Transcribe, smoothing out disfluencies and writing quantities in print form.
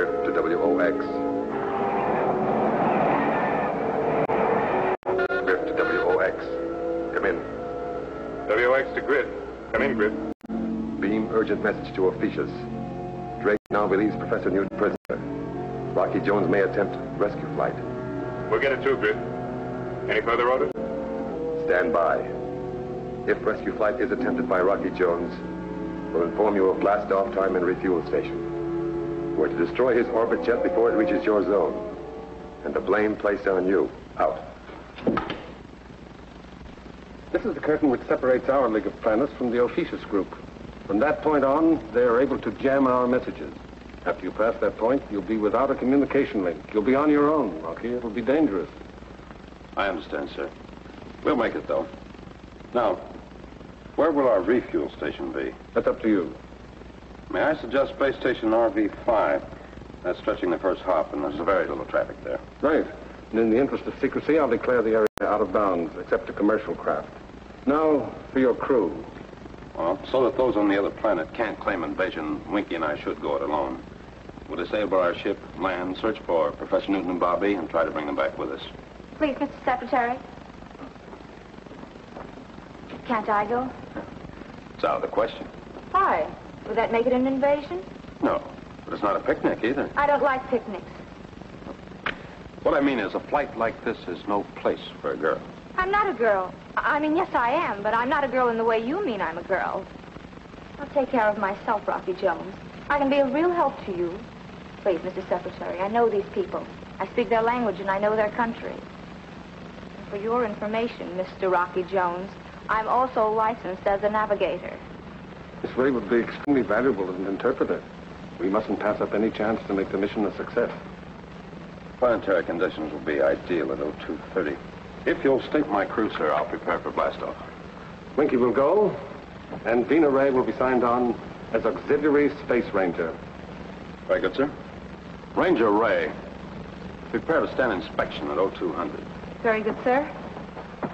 Griff to WOX. Griff to WOX. Come in. WOX to Griff. Come in, Griff. Beam urgent message to Ophiuchus. Drake now believes Professor Newton prisoner. Rocky Jones may attempt rescue flight. We'll get it too, Griff. Any further orders? Stand by. If rescue flight is attempted by Rocky Jones, we'll inform you of blast-off time and refuel station. We're to destroy his orbit jet before it reaches your zone. And the blame placed on you. Out. This is the curtain which separates our League of Planets from the Ophiuchus group. From that point on, they are able to jam our messages. After you pass that point, you'll be without a communication link. You'll be on your own, Rocky. It'll be dangerous. I understand, sir. We'll make it, though. Now, where will our refuel station be? That's up to you. May I suggest Space Station RV-5? That's stretching the first hop, and there's very little traffic there. Right. And in the interest of secrecy, I'll declare the area out of bounds, except to commercial craft. Now, for your crew. Well, so that those on the other planet can't claim invasion, Winky and I should go it alone. We'll disable our ship, land, search for Professor Newton and Bobby, and try to bring them back with us. Please, Mr. Secretary. Can't I go? It's out of the question. Why? Would that make it an invasion? No, but it's not a picnic either. I don't like picnics. What I mean is, a flight like this is no place for a girl. I'm not a girl. I mean, yes, I am, but I'm not a girl in the way you mean I'm a girl. I'll take care of myself, Rocky Jones. I can be a real help to you. Please, Mr. Secretary, I know these people. I speak their language and I know their country. And for your information, Mr. Rocky Jones, I'm also licensed as a navigator. Miss Ray would be extremely valuable as an interpreter. We mustn't pass up any chance to make the mission a success. Planetary conditions will be ideal at 0230. If you'll state my crew, sir, I'll prepare for blastoff. Winky will go, and Vina Ray will be signed on as Auxiliary Space Ranger. Very good, sir. Ranger Ray, prepare to stand inspection at 0200. Very good, sir.